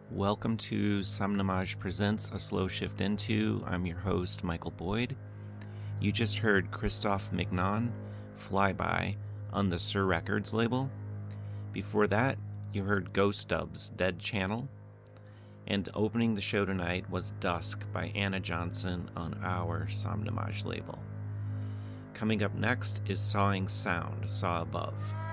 Welcome to Somnamage Presents A Slow Shift Into. I'm your host, Michael Boyd. You just heard Christophe Mignon, Flyby, on the Sir Records label. Before that, you heard Ghost Dub's Dead Channel. And opening the show tonight was Dusk by Anna Johnson on our Somnamage label. Coming up next is Sawing Sound, Saw Above.